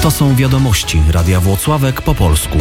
To są wiadomości Radia Włocławek po polsku.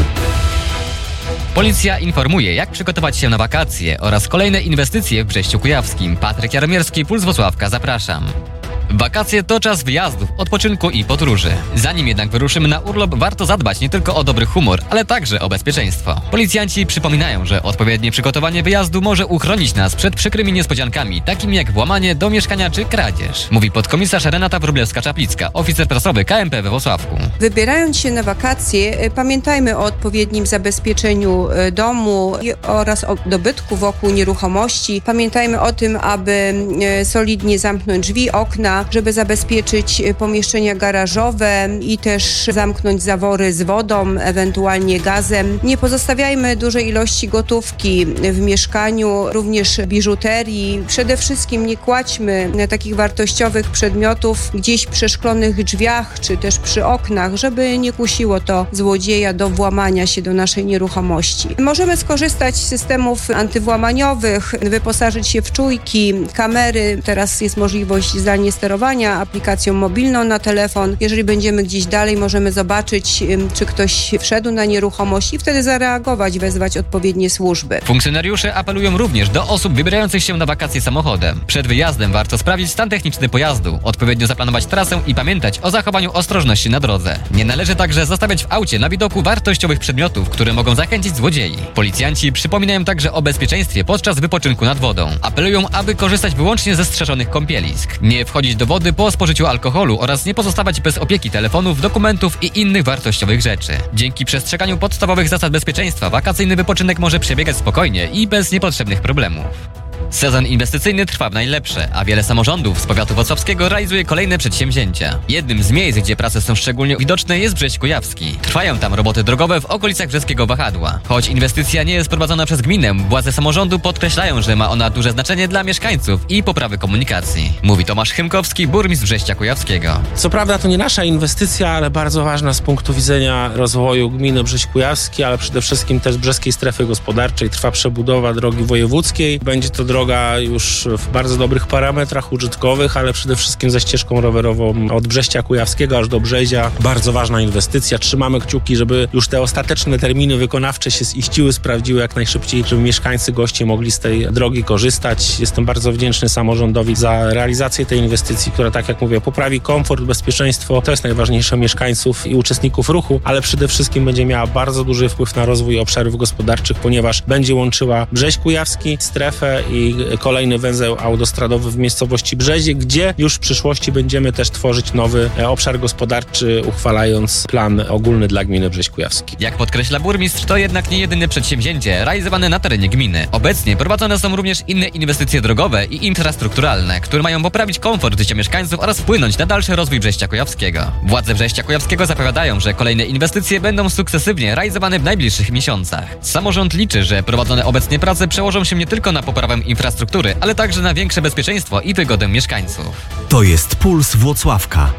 Policja informuje, jak przygotować się na wakacje oraz kolejne inwestycje w Brześciu Kujawskim. Patryk Jaromierski, Puls Włocławka, zapraszam. Wakacje to czas wyjazdów, odpoczynku i podróży. Zanim jednak wyruszymy na urlop, warto zadbać nie tylko o dobry humor, ale także o bezpieczeństwo. Policjanci przypominają, że odpowiednie przygotowanie wyjazdu może uchronić nas przed przykrymi niespodziankami, takimi jak włamanie do mieszkania czy kradzież. Mówi podkomisarz Renata Wróblewska-Czaplicka, oficer prasowy KMP we Włocławku. Wybierając się na wakacje, pamiętajmy o odpowiednim zabezpieczeniu domu oraz o dobytku wokół nieruchomości. Pamiętajmy o tym, aby solidnie zamknąć drzwi, okna, żeby zabezpieczyć pomieszczenia garażowe i też zamknąć zawory z wodą, ewentualnie gazem. Nie pozostawiajmy dużej ilości gotówki w mieszkaniu, również biżuterii. Przede wszystkim nie kładźmy takich wartościowych przedmiotów gdzieś przy szklonych drzwiach, czy też przy oknach, żeby nie kusiło to złodzieja do włamania się do naszej nieruchomości. Możemy skorzystać z systemów antywłamaniowych, wyposażyć się w czujki, kamery. Teraz jest możliwość zdalnie sterowania aplikacją mobilną na telefon. Jeżeli będziemy gdzieś dalej, możemy zobaczyć, czy ktoś wszedł na nieruchomość i wtedy zareagować, wezwać odpowiednie służby. Funkcjonariusze apelują również do osób wybierających się na wakacje samochodem. Przed wyjazdem warto sprawdzić stan techniczny pojazdu, odpowiednio zaplanować trasę i pamiętać o zachowaniu ostrożności na drodze. Nie należy także zostawiać w aucie na widoku wartościowych przedmiotów, które mogą zachęcić złodziei. Policjanci przypominają także o bezpieczeństwie podczas wypoczynku nad wodą. Apelują, aby korzystać wyłącznie ze strzeżonych kąpielisk. Nie wchodzić do wody po spożyciu alkoholu oraz nie pozostawać bez opieki telefonów, dokumentów i innych wartościowych rzeczy. Dzięki przestrzeganiu podstawowych zasad bezpieczeństwa wakacyjny wypoczynek może przebiegać spokojnie i bez niepotrzebnych problemów. Sezon inwestycyjny trwa w najlepsze, a wiele samorządów z powiatu włocławskiego realizuje kolejne przedsięwzięcia. Jednym z miejsc, gdzie prace są szczególnie widoczne, jest Brześć Kujawski. Trwają tam roboty drogowe w okolicach Brzeskiego Wahadła. Choć inwestycja nie jest prowadzona przez gminę, władze samorządu podkreślają, że ma ona duże znaczenie dla mieszkańców i poprawy komunikacji. Mówi Tomasz Chymkowski, burmistrz Brześcia Kujawskiego. Co prawda to nie nasza inwestycja, ale bardzo ważna z punktu widzenia rozwoju gminy Brześć Kujawski, ale przede wszystkim też Brzeskiej Strefy Gospodarczej. Trwa przebudowa drogi wojewódzkiej. Będzie to droga już w bardzo dobrych parametrach użytkowych, ale przede wszystkim ze ścieżką rowerową od Brześcia Kujawskiego aż do Brzezia. Bardzo ważna inwestycja. Trzymamy kciuki, żeby już te ostateczne terminy wykonawcze się ziściły, sprawdziły jak najszybciej, żeby mieszkańcy, goście mogli z tej drogi korzystać. Jestem bardzo wdzięczny samorządowi za realizację tej inwestycji, która, tak jak mówię, poprawi komfort, bezpieczeństwo. To jest najważniejsze mieszkańców i uczestników ruchu, ale przede wszystkim będzie miała bardzo duży wpływ na rozwój obszarów gospodarczych, ponieważ będzie łączyła Brześć Kujawski, strefę i kolejny węzeł autostradowy w miejscowości Brzezie, gdzie już w przyszłości będziemy też tworzyć nowy obszar gospodarczy, uchwalając plan ogólny dla gminy Brześć Kujawski. Jak podkreśla burmistrz, to jednak nie jedyne przedsięwzięcie realizowane na terenie gminy. Obecnie prowadzone są również inne inwestycje drogowe i infrastrukturalne, które mają poprawić komfort życia mieszkańców oraz wpłynąć na dalszy rozwój Brześcia Kujawskiego. Władze Brześcia Kujawskiego zapowiadają, że kolejne inwestycje będą sukcesywnie realizowane w najbliższych miesiącach. Samorząd liczy, że prowadzone obecnie prace przełożą się nie tylko na poprawę infrastruktury, ale także na większe bezpieczeństwo i wygodę mieszkańców. To jest Puls Włocławka.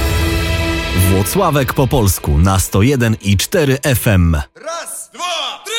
Włocławek po polsku na 101,4 FM. Raz, dwa, trzy!